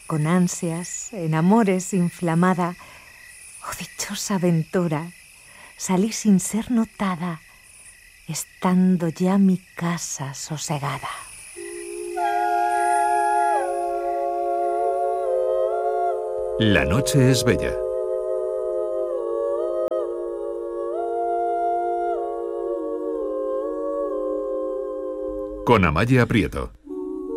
con ansias, en amores inflamada. Oh, dichosa aventura, salí sin ser notada, estando ya mi casa sosegada. La noche es bella. Con Amaia Prieto.